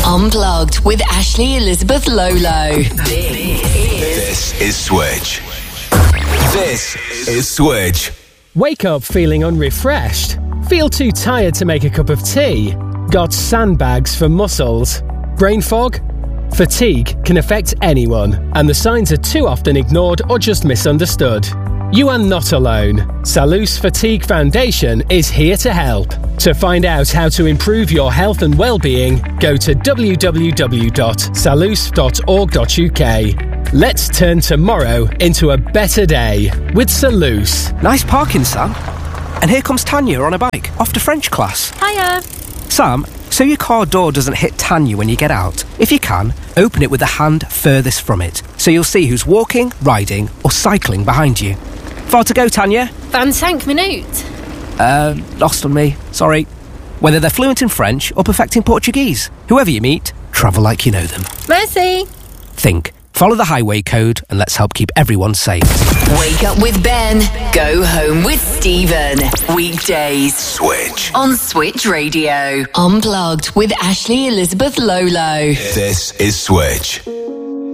Unplugged with Ashley Elizabeth Lolo. This is Switch. This is Switch. Wake up feeling unrefreshed? Feel too tired to make a cup of tea? Got sandbags for muscles? Brain fog? Fatigue can affect anyone, and the signs are too often ignored or just misunderstood. You are not alone. Salus Fatigue Foundation is here to help. To find out how to improve your health and well-being, go to www.salus.org.uk. Let's turn tomorrow into a better day with Salus. Nice parking, Sam. And here comes Tanya on a bike, off to French class. Hiya. Sam, so your car door doesn't hit Tanya when you get out. If you can, open it with the hand furthest from it, so you'll see who's walking, riding, or cycling behind you. Far to go, Tanya? 25 minutes. Lost on me. Sorry. Whether they're fluent in French or perfecting Portuguese, whoever you meet, travel like you know them. Merci. Think. Follow the highway code and let's help keep everyone safe. Wake up with Ben. Go home with Stephen. Weekdays. Switch. On Switch Radio. Unplugged with Ashley Elizabeth Lolo. This is Switch.